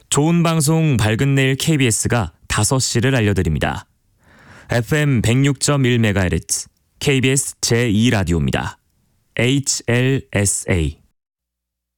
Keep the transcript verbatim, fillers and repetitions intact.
좋은 방송 밝은 내일 케이비에스가 다섯 시를 알려드립니다. 에프엠 백육 점 일 메가헤르츠 케이비에스 제이 라디오입니다. 에이치엘에스에이